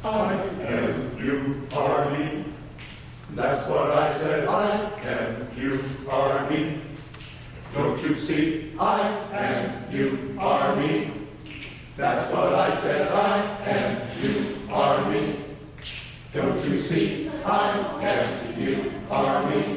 Can you are me? That's what I said. Can you are me? Don't you see? Can you are me? That's what I said. Can you are me? Don't you see? Can you are me?